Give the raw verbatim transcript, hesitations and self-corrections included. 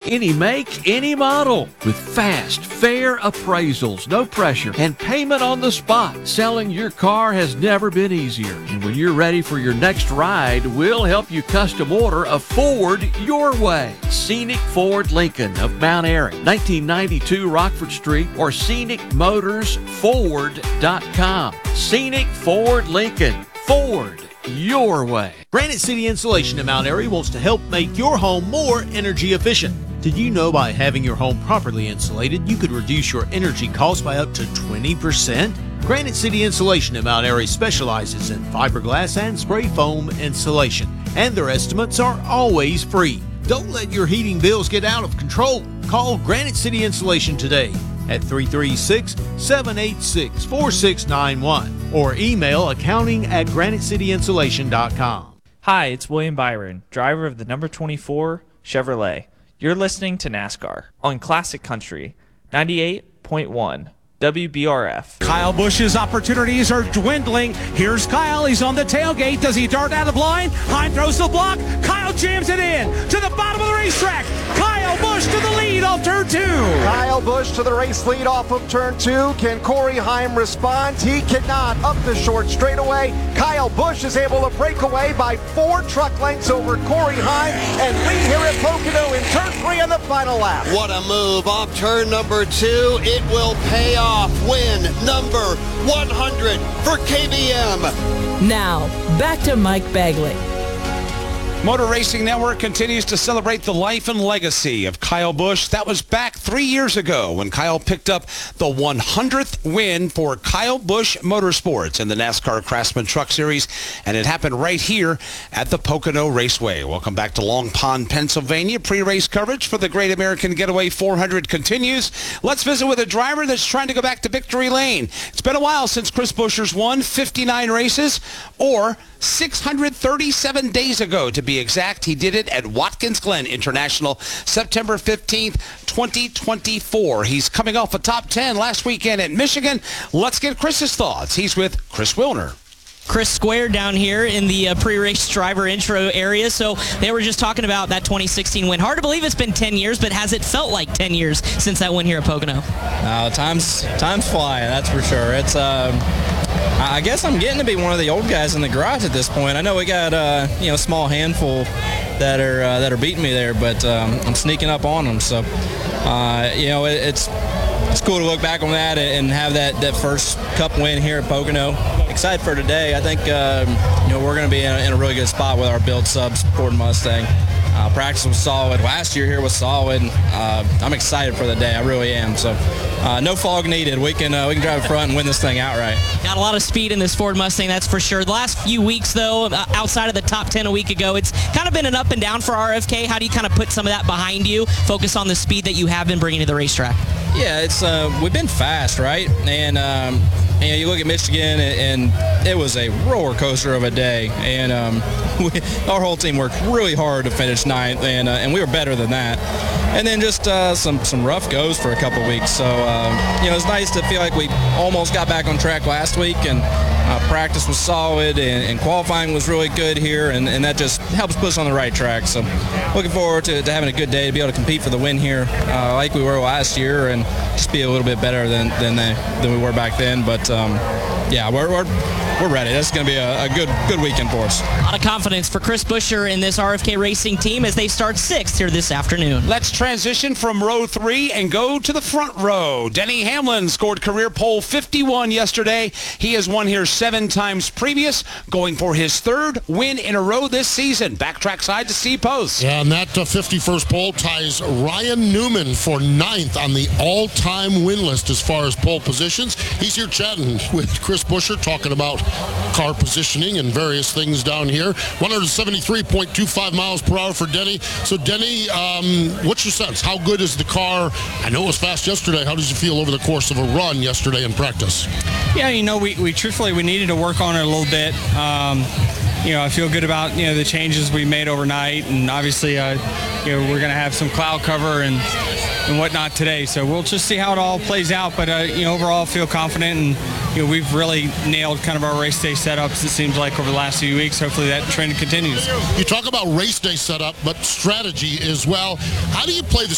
Any make, any model. With fast, fair appraisals, no pressure, and payment on the spot. Selling your car has never been easier. And when you're ready for your next ride, we'll help you custom order a Ford your way. Scenic Ford Lincoln of Mount Airy, nineteen ninety-two Rockford Street, or scenic motors ford dot com. Scenic Ford Lincoln. Ford your way. Granite City Insulation in Mount Airy wants to help make your home more energy efficient. Did you know by having your home properly insulated, you could reduce your energy costs by up to twenty percent? Granite City Insulation in Mount Airy specializes in fiberglass and spray foam insulation, and their estimates are always free. Don't let your heating bills get out of control. Call Granite City Insulation today at three three six, seven eight six, four six nine one or email accounting at granite city insulation dot com. Hi, it's William Byron, driver of the number twenty-four Chevrolet. You're listening to NASCAR on Classic Country ninety-eight point one W B R F. Kyle Busch's opportunities are dwindling. Here's Kyle. He's on the tailgate. Does he dart out of line? Hine throws the block. Kyle jams it in to the bottom of the racetrack. Kyle Busch to the lead off turn two. Kyle Busch to the race lead off of turn two. Can Corey Heim respond? He cannot. Up the short straightaway. Kyle Busch is able to break away by four truck lengths over Corey Heim and lead here at Pocono in turn three on the final lap. What a move off turn number two. It will pay off. Win number one hundred for K B M. Now, back to Mike Bagley. Motor Racing Network continues to celebrate the life and legacy of Kyle Busch. That was back three years ago when Kyle picked up the one hundredth win for Kyle Busch Motorsports in the NASCAR Craftsman Truck Series, and it happened right here at the Pocono Raceway. Welcome back to Long Pond, Pennsylvania. Pre-race coverage for the Great American Getaway four hundred continues. Let's visit with a driver that's trying to go back to victory lane. It's been a while since Chris Buescher's won fifty-nine races, or six hundred thirty-seven days ago to be exact. He did it at Watkins Glen International, September fifteenth, twenty twenty-four. He's coming off a top ten last weekend at Michigan. Let's get Chris's thoughts. He's with Chris Wilner. Chris Square down here in the uh, pre-race driver intro area. So they were just talking about that twenty sixteen win. Hard to believe it's been ten years, but has it felt like ten years since that win here at Pocono? Uh, time's, time's flying, that's for sure. It's, um, I guess I'm getting to be one of the old guys in the garage at this point. I know we got, uh, you know, a small handful that are uh, that are beating me there, but um, I'm sneaking up on them. So, uh, you know, it, it's it's cool to look back on that and have that, that first Cup win here at Pocono. Excited for today. I think um, you know we're going to be in a, in a really good spot with our build subs Ford Mustang. Uh, practice was solid. Last year here was solid. Uh, I'm excited for the day. I really am. So uh, no fog needed. We can uh, we can drive front and win this thing outright. Got a lot of speed in this Ford Mustang, that's for sure. The last few weeks, though, uh, outside of the top ten a week ago, it's kind of been an up and down for R F K. How do you kind of put some of that behind you, focus on the speed that you have been bringing to the racetrack? Yeah, it's uh, we've been fast, right? And um, you know, you look at Michigan, and, and it was a roller coaster of a day. And um, we, our whole team worked really hard to finish ninth, and uh, and we were better than that. And then just uh, some some rough goes for a couple weeks. So uh, you know, it's nice to feel like we almost got back on track last week, and uh, practice was solid, and, and qualifying was really good here, and, and that just helps put us on the right track. So looking forward to, to having a good day to be able to compete for the win here, uh, like we were last year, and just be a little bit better than than, they, than we were back then. But um, yeah, we're, we're we're ready. That's going to be a, a good good weekend for us. A lot of confidence for Chris Buescher in this R F K Racing team as they start sixth here this afternoon. Let's transition from row three and go to the front row. Denny Hamlin scored career pole fifty-one yesterday. He has won here seven times previous, going for his third win in a row this season. Backtrack side to Steve Post. Yeah, and that uh, fifty-first pole ties Ryan Newman for ninth on the all-time win list as far as pole positions. He's here chatting with Chris Buescher, talking about car positioning and various things down here. one seventy-three point two five miles per hour for Denny. So, Denny, um, what's your sense? How good is the car? I know it was fast yesterday. How did you feel over the course of a run yesterday in practice? Yeah, you know, we, we truthfully, we needed to work on it a little bit. Um, you know, I feel good about, you know, the changes we made overnight, and obviously, uh, you know, we're going to have some cloud cover and and whatnot today. So we'll just see how it all plays out. But, uh, you know, overall feel confident, and, you know, we've really nailed kind of our race day setups, it seems like, over the last few weeks. Hopefully that trend continues. You talk about race day setup, but strategy as well. How do you play the